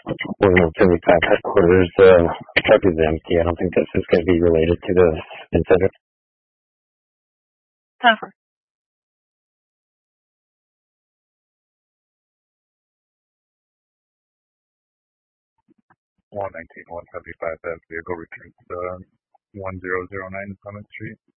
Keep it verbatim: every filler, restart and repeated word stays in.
one seventy-five headquarters, uh, truck is empty. I don't think this is going to be related to the incident. Tougher. one nineteen, one seventy-five, that vehicle returns to one zero zero nine Summit Street.